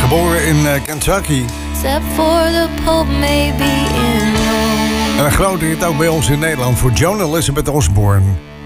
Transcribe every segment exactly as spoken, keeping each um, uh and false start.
Geboren in uh, Kentucky. Except for the Pope maybe in Rome. En een grote hit ook bij ons in Nederland voor Joan Elizabeth Osborne.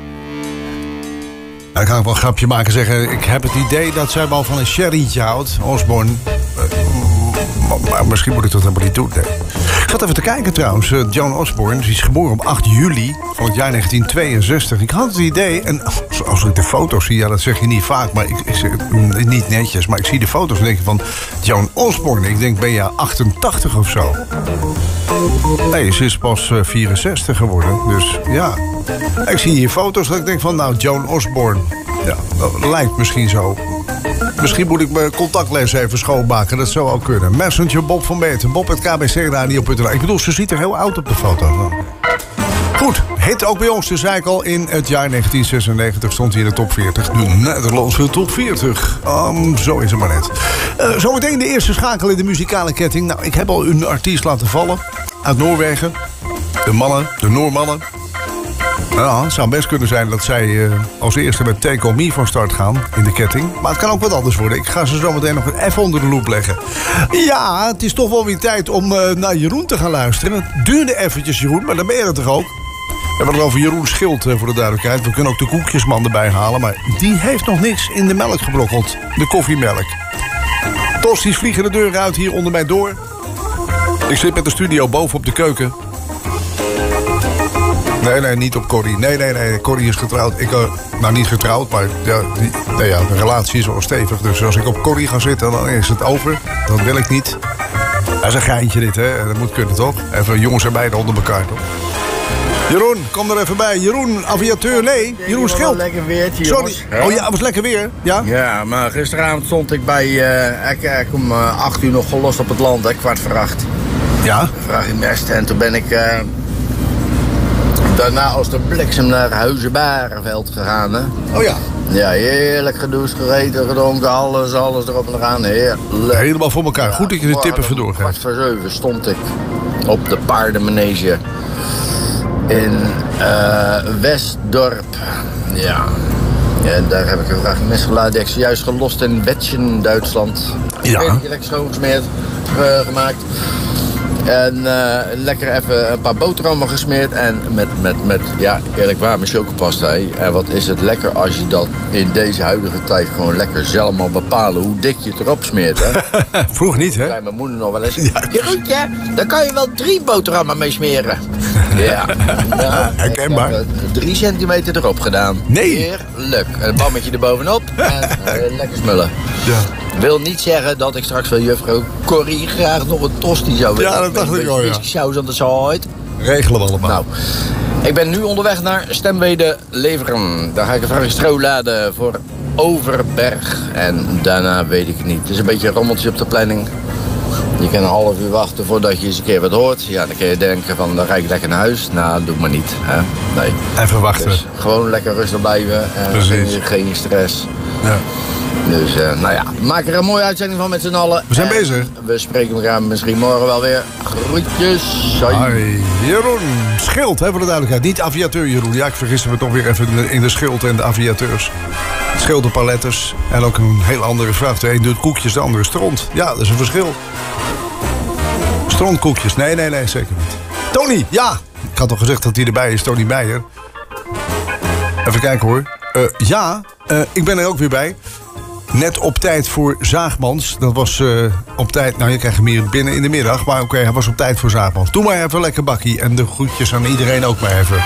Dan kan ik wel een grapje maken en zeggen... ik heb het idee dat zij wel van een sherrytje houdt, Osborne. Uh, maar misschien moet ik dat helemaal niet doen, nee. Ik zat even te kijken trouwens. Uh, Joan Osborne, die is geboren op acht juli van het jaar negentien tweeënzestig. Ik had het idee, en als ik de foto's zie... ja, dat zeg je niet vaak, maar ik, ik zeg het niet netjes... maar ik zie de foto's en denk van Joan Osborne. Ik denk, ben je achtentachtig of zo? Nee, ze is pas uh, vierenzestig geworden, dus ja. Ik zie hier foto's dat ik denk van, nou, Joan Osborne. Ja, dat lijkt misschien zo. Misschien moet ik mijn contactlens even schoonmaken, dat zou ook kunnen. Messenger Bob van Beeten, Bob het K B C radio punt n l. Ik bedoel, ze ziet er heel oud op de foto. Goed, hit ook bij ons, dus zei ik al, in het jaar negentien zesennegentig stond hij in de top veertig. De Nederlandse top veertig. Um, zo is het maar net. Uh, zometeen de eerste schakel in de muzikale ketting. Nou, ik heb al een artiest laten vallen. Uit Noorwegen. De mannen, de Noormannen. Nou, het zou best kunnen zijn dat zij uh, als eerste met Take On Me van start gaan in de ketting. Maar het kan ook wat anders worden. Ik ga ze zo meteen nog even onder de loep leggen. Ja, het is toch wel weer tijd om uh, naar Jeroen te gaan luisteren. Het duurde eventjes, Jeroen, maar dan ben je er toch ook? We hebben het over Jeroen Schild, uh, voor de duidelijkheid. We kunnen ook de koekjesman erbij halen. Maar die heeft nog niks in de melk gebrokkeld. De koffiemelk. Tosties vliegen de deur uit hier onder mij door. Ik zit met de studio boven op de keuken. Nee, nee, niet op Corrie. Nee, nee, nee, Corrie is getrouwd. Ik, uh, nou, niet getrouwd, maar ja, die, nee, ja, de relatie is wel stevig. Dus als ik op Corrie ga zitten, dan is het over. Dat wil ik niet. Dat is een geintje dit, hè. Dat moet kunnen, toch? Even jongens en meiden onder elkaar, toch? Jeroen, kom er even bij. Jeroen, aviateur, nee. Jeroen Schild. Lekker weertje, sorry. Jongens. Oh ja, het was lekker weer. Ja? Ja, maar gisteravond stond ik bij... Uh, ik, ik om uh, acht uur nog gelost op het land, hè, kwart voor acht. Ja? Vraag in Mest. En toen ben ik... Uh, daarna als de bliksem naar Huizenbarenveld gegaan, hè. Oh ja. Ja, heerlijk gedoucht, gegeten, gedronken, alles, alles erop en eraan. Heerlijk. Helemaal voor elkaar. Ja, goed dat je de tip even doorgeeft. Kwart voor zeven stond ik op de paardenmanege in uh, Westdorp. Ja. Ja, daar heb ik een vraag misgeladen. Ik juist gelost in Wettchen, Duitsland. Ja. Een beetje lekker schoongesmeerd, uh, gemaakt. En uh, lekker even een paar boterhammen gesmeerd. En met, met, met ja, eerlijk waar, mijn chocopastei. En wat is het lekker als je dat in deze huidige tijd gewoon lekker zelf mag bepalen hoe dik je het erop smeert, hè? Vroeg niet, hè? Zei mijn moeder nog wel eens. Ja. Jeroentje, daar kan je wel drie boterhammen mee smeren. Ja. ja herkenbaar. Ik heb uh, drie centimeter erop gedaan. Nee. Heerlijk. En een bammetje erbovenop. En uh, lekker smullen. Ja. Wil niet zeggen dat ik straks van juffrouw Corrie graag nog een tosti zou willen. Ja, dat dacht ik al, ja. Whiskysaus aan de side. Regelen we allemaal. Nou, ik ben nu onderweg naar Stemwede Leveren. Daar ga ik een vrachtje stro laden voor Overberg. En daarna weet ik het niet. Het is een beetje een rommeltje op de planning. Je kan een half uur wachten voordat je eens een keer wat hoort. Ja, dan kun je denken van, dan rijd ik lekker naar huis. Nou, doe maar niet. Hè? Nee. Even wachten. Dus gewoon lekker rustig blijven. En geen, geen stress. Ja. Dus, uh, nou ja, maak er een mooie uitzending van met z'n allen. We zijn en bezig. We spreken elkaar misschien morgen wel weer. Groetjes. Hoi. Jeroen Schild, hè, voor de duidelijkheid. Niet aviateur Jeroen. Ja, ik vergiste me toch weer even in de, in de schild en de aviateurs. Schilderpaletters. En ook een heel andere vraag. De een doet koekjes, de andere stront. Ja, dat is een verschil. Strontkoekjes. Nee, nee, nee, zeker niet. Tony, ja. Ik had al gezegd dat hij erbij is, Tony Meijer. Even kijken hoor. Uh, ja, uh, ik ben er ook weer bij. Net op tijd voor Zaagmans. Dat was uh, op tijd... Nou, je krijgt hem hier binnen in de middag. Maar oké, okay, hij was op tijd voor Zaagmans. Doe maar even lekker bakkie. En de groetjes aan iedereen ook maar even.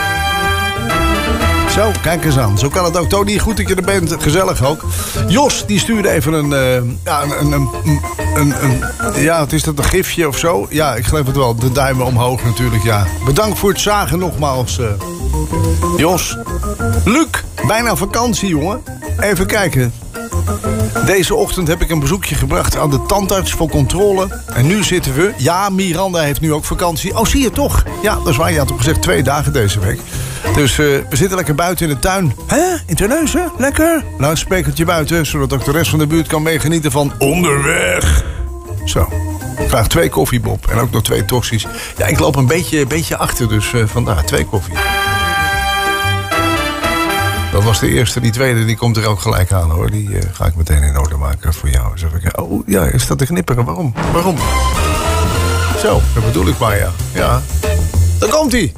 Zo, kijk eens aan. Zo kan het ook. Tony, goed dat je er bent. Gezellig ook. Jos, die stuurde even een... Uh, ja, een, een, een, een... Ja, wat is dat? Een gifje of zo? Ja, ik geloof het wel. De duimen omhoog natuurlijk, ja. Bedankt voor het zagen nogmaals. Uh, Jos. Luc, bijna vakantie, jongen. Even kijken. Deze ochtend heb ik een bezoekje gebracht aan de tandarts voor controle. En nu zitten we... Ja, Miranda heeft nu ook vakantie. Oh, zie je toch? Ja, dat is waar. Je had toch gezegd twee dagen deze week. Dus uh, we zitten lekker buiten in de tuin. Hè? In Terneuzen? Lekker? Luidsprekertje buiten, zodat ook de rest van de buurt kan meegenieten van Onderweg. Zo. Graag twee koffie, Bob. En ook nog twee toxies. Ja, ik loop een beetje, beetje achter, dus uh, vandaar twee koffie. Dat was de eerste. Die tweede die komt er ook gelijk aan, hoor. Die uh, ga ik meteen in orde maken voor jou. Dus ik, oh ja, is dat te knipperen? Waarom? Waarom? Zo, dat bedoel ik maar, ja. Ja. Dan komt hij.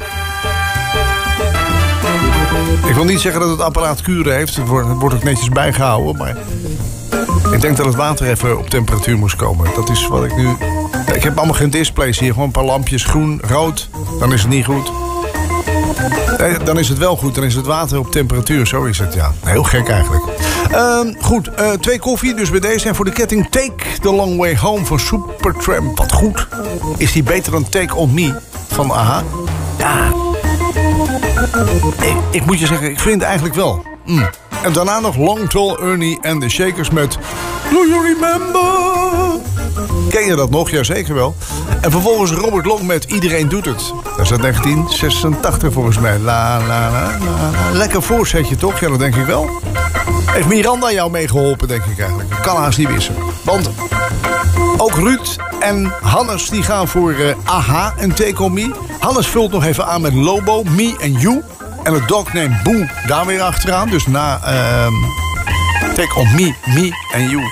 Ik wil niet zeggen dat het apparaat kuren heeft. Het wordt, het wordt ook netjes bijgehouden. Maar ik denk dat het water even op temperatuur moest komen. Dat is wat ik nu... Ik heb allemaal geen displays hier. Gewoon een paar lampjes. Groen, rood. Dan is het niet goed. Nee, dan is het wel goed. Dan is het water op temperatuur. Zo is het, ja. Heel gek eigenlijk. Uh, goed, uh, twee koffie dus bij deze. En voor de ketting Take the Long Way Home van Supertramp. Wat goed. Is die beter dan Take On Me van AHA? Ja. Ik, ik moet je zeggen, ik vind het eigenlijk wel. Mm. En daarna nog Long Tall Ernie en de Shakers met Do You Remember? Ken je dat nog? Jazeker wel. En vervolgens Robert Long met Iedereen Doet Het. Dat is uit negentien zesentachtig volgens mij. La, la, la, la, la. Lekker voorzetje toch? Ja, dat denk ik wel. Heeft Miranda jou meegeholpen, denk ik eigenlijk. Ik kan haast niet wissen. Want ook Ruud en Hannes die gaan voor uh, AHA en Take On Me. Hannes vult nog even aan met Lobo, Me en You. En het dogname Boe daar weer achteraan. Dus na uh, Take On Me, Me en You.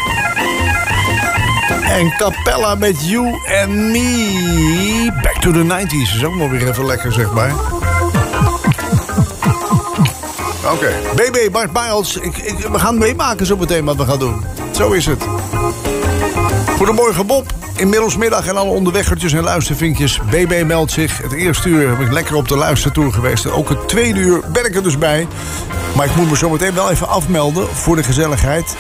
En Capella met You and Me. Back to the nineties is ook nog weer even lekker, zeg maar. Oké, okay. B B, Bart Miles. Ik, ik, we gaan meemaken zo meteen wat we gaan doen. Zo is het. Goedemorgen Bob. Inmiddels middag en alle onderweggertjes en luistervinkjes. B B meldt zich. Het eerste uur heb ik lekker op de luistertour geweest. En ook het tweede uur ben ik er dus bij. Maar ik moet me zo meteen wel even afmelden voor de gezelligheid.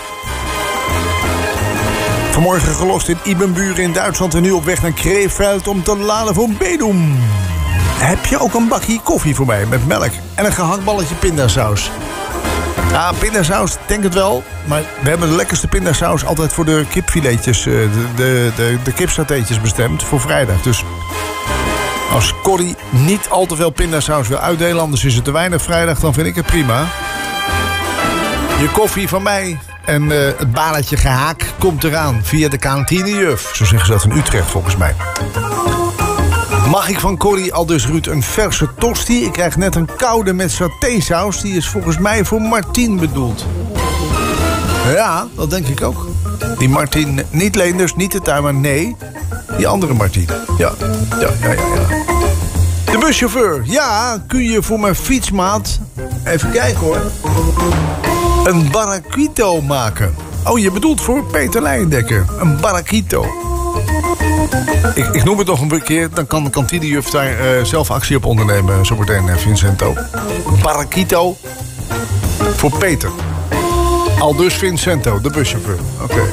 Vanmorgen gelost in Ibenburen in Duitsland en nu op weg naar Krefeld om te laden voor Bedum. Heb je ook een bakje koffie voor mij met melk en een gehaktballetje pindasaus? Ja, pindasaus, denk het wel. Maar we hebben de lekkerste pindasaus altijd voor de kipfiletjes, de, de, de, de kipsatéetjes bestemd voor vrijdag. Dus als Corrie niet al te veel pindasaus wil uitdelen, anders is het te weinig vrijdag, dan vind ik het prima. Je koffie van mij en uh, het baletje gehaak komt eraan via de kantinejuf. Zo zeggen ze dat in Utrecht volgens mij. Mag ik van Corrie al dus Ruud een verse tosti? Ik krijg net een koude met satésaus. Die is volgens mij voor Martien bedoeld. Ja, dat denk ik ook. Die Martien, niet Leenders, niet de tuinman, nee. Die andere Martien. Ja, ja, ja, ja, ja. De buschauffeur. Ja, kun je voor mijn fietsmaat... Even kijken hoor. Een barraquito maken. Oh, je bedoelt voor Peter Leijendekker. Een barraquito. Ik, ik noem het nog een keer, dan kan de kantinejuf daar uh, zelf actie op ondernemen. Zometeen uh, Vincento. Barraquito voor Peter. Aldus Vincento, de buschauffeur. Oké. Okay.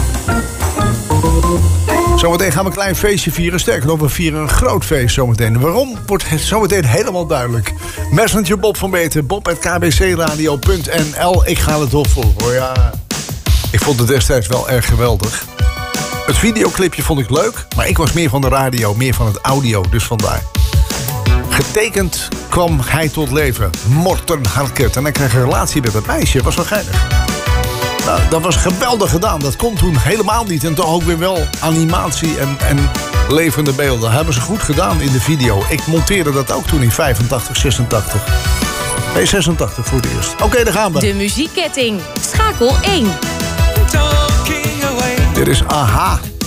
Zometeen gaan we een klein feestje vieren. Sterker nog, we vieren een groot feest zometeen. Waarom? Wordt zometeen helemaal duidelijk. Messenger Bob van Beeten, bob at k b c radio punt n l. Ik ga het toch volgen hoor, ja. Ik vond het destijds wel erg geweldig. Het videoclipje vond ik leuk, maar ik was meer van de radio, meer van het audio, dus vandaar. Getekend kwam hij tot leven, Morten Harket. En hij kreeg een relatie met dat meisje, was wel geinig. Nou, dat was geweldig gedaan, dat kon toen helemaal niet. En toch ook weer wel animatie en, en levende beelden. Dat hebben ze goed gedaan in de video. Ik monteerde dat ook toen in vijfentachtig, zesentachtig. Nee, zesentachtig voor het eerst. Oké, okay, daar gaan we. De muziekketting, schakel één. Dit is AHA.